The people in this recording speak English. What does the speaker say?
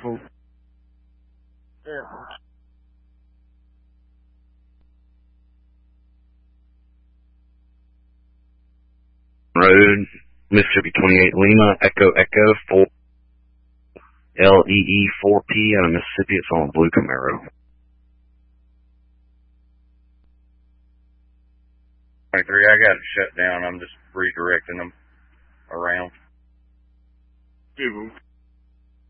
fool. Yeah. Road, Mississippi 28 Lima, Echo 4, LEE 4P out of Mississippi. It's on a blue Camaro. 23, I got it shut down. I'm just redirecting them around. People.